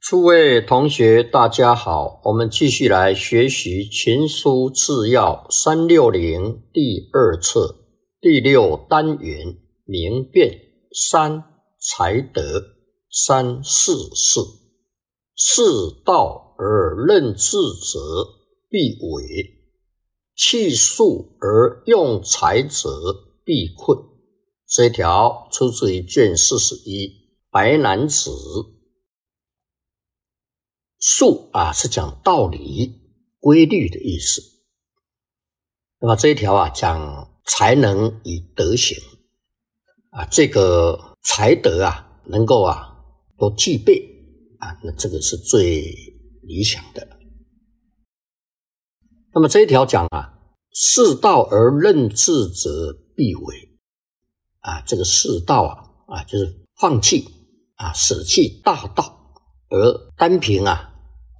诸位同学大家好，我们继续来学习群书治要360第2册第6单元明辨3才德3事事。事道而任智者必为，弃术而用才者必困。这一条出自于卷41白南子。术是讲道理规律的意思。那么这一条讲才能与德行这个才德能够都具备那这个是最理想的。那么这一条讲事道而任智者必为这个事道就是放弃舍弃大道，而单凭